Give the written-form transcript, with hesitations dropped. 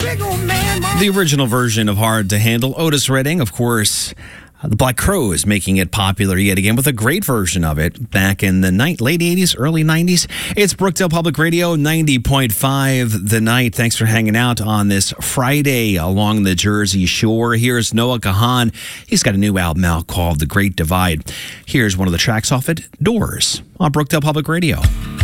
The original version of Hard to Handle, Otis Redding, of course. The Black Crowes making it popular yet again with a great version of it back in the late 80s, early 90s. It's Brookdale Public Radio, 90.5 The Night. Thanks for hanging out on this Friday along the Jersey Shore. Here's Noah Kahan. He's got a new album out called The Great Divide. Here's one of the tracks off it, Doors, on Brookdale Public Radio.